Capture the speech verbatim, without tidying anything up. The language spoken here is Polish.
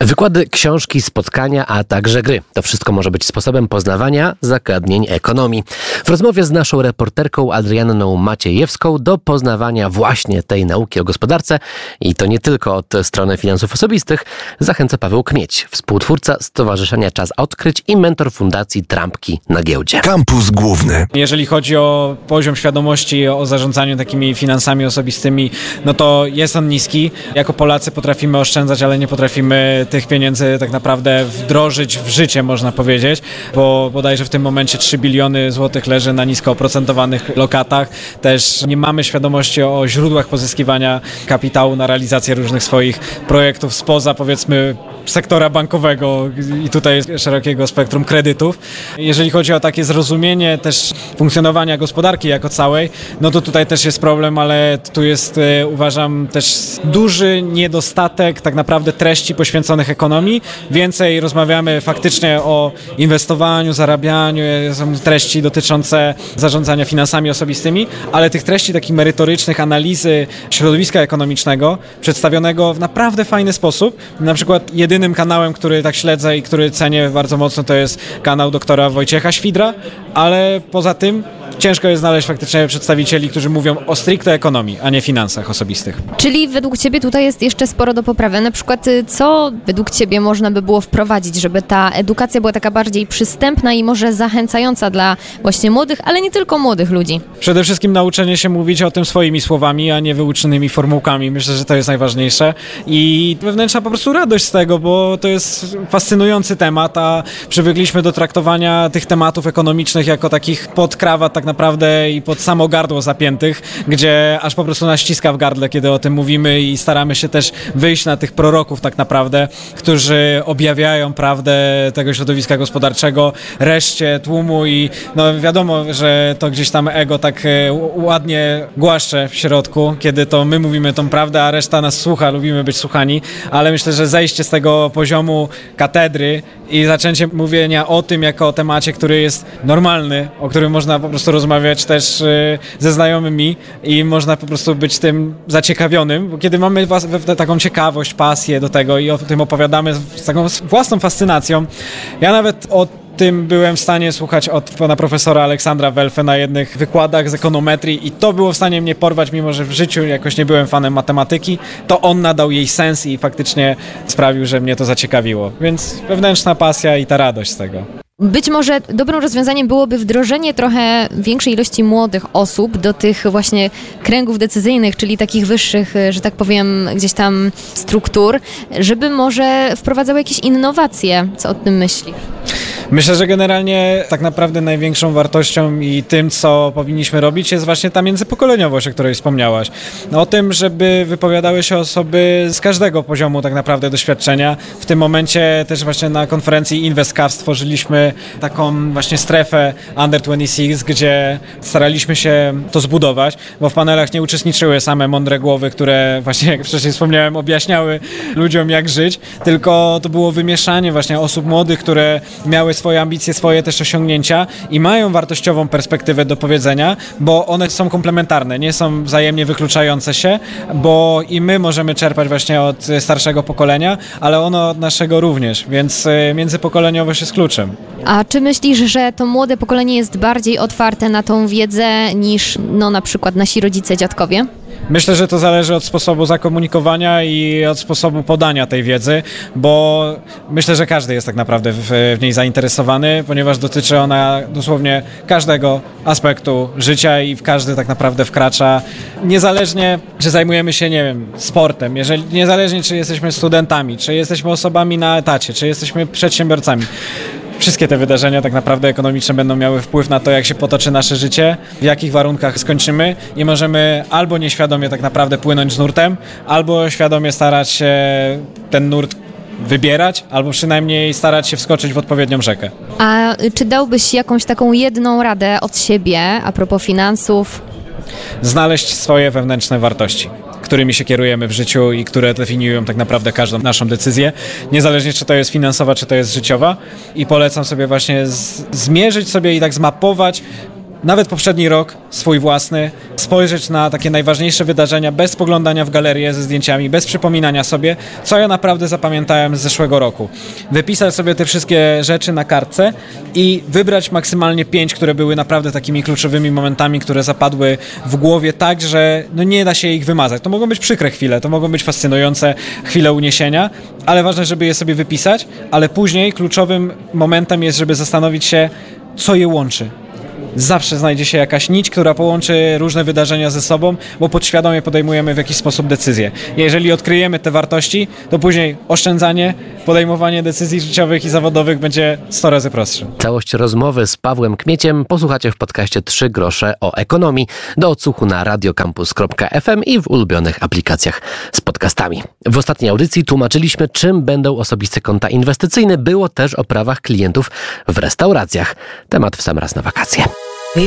Wykłady, książki, spotkania, a także gry. To wszystko może być sposobem poznawania zagadnień ekonomii. W rozmowie z naszą reporterką Adrianną Maciejewską do poznawania właśnie tej nauki o gospodarce i to nie tylko od strony finansów osobistych zachęca Paweł Kmieć, współtwórca Stowarzyszenia Czas Odkryć i mentor Fundacji Trampki na giełdzie. Kampus Główny. Jeżeli chodzi o poziom świadomości o zarządzaniu takimi finansami osobistymi, no to jest on niski. Jako Polacy potrafimy oszczędzać, ale nie potrafimy tych pieniędzy tak naprawdę wdrożyć w życie, można powiedzieć, bo bodajże w tym momencie trzy biliony złotych leży na nisko oprocentowanych lokatach. Też nie mamy świadomości o źródłach pozyskiwania kapitału na realizację różnych swoich projektów spoza, powiedzmy, sektora bankowego i tutaj szerokiego spektrum kredytów. Jeżeli chodzi o takie zrozumienie też funkcjonowania gospodarki jako całej, no to tutaj też jest problem, ale tu jest, uważam, też duży niedostatek tak naprawdę treści poświęconych ekonomii. Więcej rozmawiamy faktycznie o inwestowaniu, zarabianiu, są treści dotyczące zarządzania finansami osobistymi, ale tych treści takich merytorycznych, analizy środowiska ekonomicznego, przedstawionego w naprawdę fajny sposób. Na przykład jedynym kanałem, który tak śledzę i który cenię bardzo mocno, to jest kanał doktora Wojciecha Świdra, ale poza tym ciężko jest znaleźć faktycznie przedstawicieli, którzy mówią o stricte ekonomii, a nie finansach osobistych. Czyli według Ciebie tutaj jest jeszcze sporo do poprawy. Na przykład co według Ciebie można by było wprowadzić, żeby ta edukacja była taka bardziej przystępna i może zachęcająca dla właśnie młodych, ale nie tylko młodych ludzi? Przede wszystkim nauczenie się mówić o tym swoimi słowami, a nie wyuczonymi formułkami. Myślę, że to jest najważniejsze i wewnętrzna po prostu radość z tego, bo to jest fascynujący temat, a przywykliśmy do traktowania tych tematów ekonomicznych jako takich pod krawat tak naprawdę i pod samo gardło zapiętych, gdzie aż po prostu nas ściska w gardle, kiedy o tym mówimy i staramy się też wyjść na tych proroków tak naprawdę, którzy objawiają prawdę tego środowiska gospodarczego reszcie tłumu i no wiadomo, że to gdzieś tam ego tak ładnie głaszcze w środku, kiedy to my mówimy tą prawdę, a reszta nas słucha, lubimy być słuchani, ale myślę, że zejście z tego poziomu katedry i zaczęcie mówienia o tym jako o temacie, który jest normalny, o którym można po prostu rozmawiać też ze znajomymi i można po prostu być tym zaciekawionym, bo kiedy mamy taką ciekawość, pasję do tego i o tym opowiadamy z taką własną fascynacją. Ja nawet o tym byłem w stanie słuchać od pana profesora Aleksandra Welfę na jednych wykładach z ekonometrii i to było w stanie mnie porwać, mimo że w życiu jakoś nie byłem fanem matematyki, to on nadał jej sens i faktycznie sprawił, że mnie to zaciekawiło. Więc wewnętrzna pasja i ta radość z tego. Być może dobrym rozwiązaniem byłoby wdrożenie trochę większej ilości młodych osób do tych właśnie kręgów decyzyjnych, czyli takich wyższych, że tak powiem, gdzieś tam struktur, żeby może wprowadzały jakieś innowacje. Co o tym myślisz? Myślę, że generalnie tak naprawdę największą wartością i tym, co powinniśmy robić, jest właśnie ta międzypokoleniowość, o której wspomniałaś. No, o tym, żeby wypowiadały się osoby z każdego poziomu tak naprawdę doświadczenia. W tym momencie też właśnie na konferencji InvestCav stworzyliśmy taką właśnie strefę Under dwadzieścia sześć, gdzie staraliśmy się to zbudować, bo w panelach nie uczestniczyły same mądre głowy, które właśnie, jak wcześniej wspomniałem, objaśniały ludziom, jak żyć, tylko to było wymieszanie właśnie osób młodych, które miały swoje ambicje, swoje też osiągnięcia i mają wartościową perspektywę do powiedzenia, bo one są komplementarne, nie są wzajemnie wykluczające się, bo i my możemy czerpać właśnie od starszego pokolenia, ale ono od naszego również, więc międzypokoleniowość jest kluczem. A czy myślisz, że to młode pokolenie jest bardziej otwarte na tą wiedzę niż no na przykład nasi rodzice, dziadkowie? Myślę, że to zależy od sposobu zakomunikowania i od sposobu podania tej wiedzy, bo myślę, że każdy jest tak naprawdę w, w niej zainteresowany, ponieważ dotyczy ona dosłownie każdego aspektu życia i w każdy tak naprawdę wkracza, niezależnie, czy zajmujemy się, nie wiem, sportem, jeżeli, niezależnie, czy jesteśmy studentami, czy jesteśmy osobami na etacie, czy jesteśmy przedsiębiorcami. Wszystkie te wydarzenia tak naprawdę ekonomiczne będą miały wpływ na to, jak się potoczy nasze życie, w jakich warunkach skończymy i możemy albo nieświadomie tak naprawdę płynąć z nurtem, albo świadomie starać się ten nurt wybierać, albo przynajmniej starać się wskoczyć w odpowiednią rzekę. A czy dałbyś jakąś taką jedną radę od siebie a propos finansów? Znaleźć swoje wewnętrzne wartości, którymi się kierujemy w życiu i które definiują tak naprawdę każdą naszą decyzję, niezależnie czy to jest finansowa, czy to jest życiowa. I polecam sobie właśnie z- zmierzyć sobie i tak zmapować nawet poprzedni rok, swój własny, spojrzeć na takie najważniejsze wydarzenia bez spoglądania w galerię ze zdjęciami, bez przypominania sobie, co ja naprawdę zapamiętałem z zeszłego roku. Wypisać sobie te wszystkie rzeczy na kartce i wybrać maksymalnie pięć, które były naprawdę takimi kluczowymi momentami, które zapadły w głowie tak, że no nie da się ich wymazać. To mogą być przykre chwile, to mogą być fascynujące chwile uniesienia, ale ważne, żeby je sobie wypisać, ale później kluczowym momentem jest, żeby zastanowić się, co je łączy. Zawsze znajdzie się jakaś nić, która połączy różne wydarzenia ze sobą, bo podświadomie podejmujemy w jakiś sposób decyzje. Jeżeli odkryjemy te wartości, to później oszczędzanie, podejmowanie decyzji życiowych i zawodowych będzie sto razy prostsze. Całość rozmowy z Pawłem Kmieciem posłuchacie w podcaście trzy grosze o ekonomii, do odsłuchu na radiocampus kropka ef em i w ulubionych aplikacjach z podcastami. W ostatniej audycji tłumaczyliśmy, czym będą osobiste konta inwestycyjne. Było też o prawach klientów w restauracjach. Temat w sam raz na wakacje.